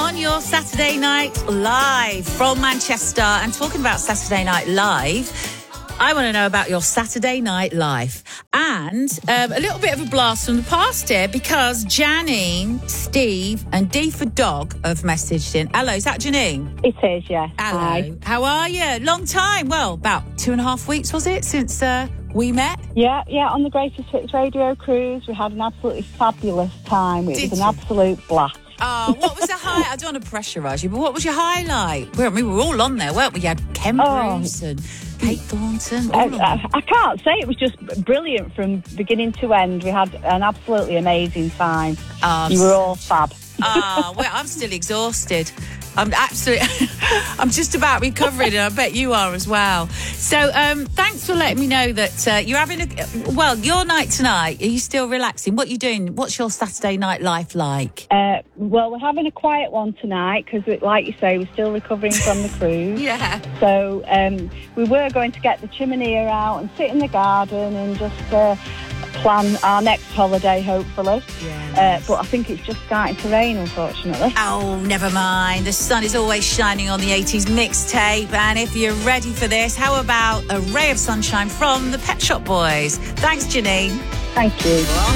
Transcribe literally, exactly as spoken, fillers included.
on your Saturday Night Live from Manchester. And talking about Saturday Night Live, I want to know about your Saturday Night Life. And um, a little bit of a blast from the past here, because Janine, Steve and D for Dog have messaged in. Hello, is that Janine? It is, yes. Hello. Hi. How are you? Long time. Well, about two and a half weeks, was it, since uh, we met? Yeah, yeah, on the Greatest Hits Radio cruise. We had an absolutely fabulous time. It Did was you? an absolute blast. Oh, what was the high? I don't want to pressurise you, but what was your highlight? Well, I mean, we were all on there, weren't we? You had Ken Oh. Bruce and Kate Thornton. I, all on I, there. I can't say it was just brilliant from beginning to end. We had an absolutely amazing time. Oh, You were all fab. Ah, well, I'm still exhausted. I'm absolutely, I'm just about recovering, and I bet you are as well. So, um, thanks for letting me know that uh, you're having a, well, your night tonight. Are you still relaxing? What are you doing? What's your Saturday night life like? Uh, well, we're having a quiet one tonight because, like you say, we're still recovering from the cruise. Yeah. So um, we were going to get the chimney out and sit in the garden and just uh, plan our next holiday, hopefully. Yeah. Uh, but I think it's just starting to rain, unfortunately. Oh, never mind. The sun is always shining on the eighties mixtape. And if you're ready for this, how about a ray of sunshine from the Pet Shop Boys? Thanks, Janine. Thank you.